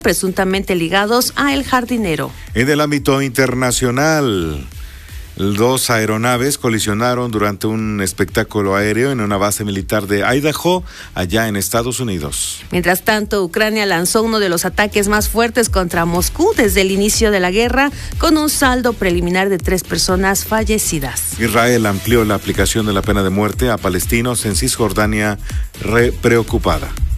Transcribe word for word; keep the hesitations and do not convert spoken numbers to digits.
presuntamente ligados a El Jardinero. En el ámbito internacional, dos aeronaves colisionaron durante un espectáculo aéreo en una base militar de Idaho, allá en Estados Unidos. Mientras tanto, Ucrania lanzó uno de los ataques más fuertes contra Moscú desde el inicio de la guerra, con un saldo preliminar de tres personas fallecidas. Israel amplió la aplicación de la pena de muerte a palestinos en Cisjordania, re preocupada.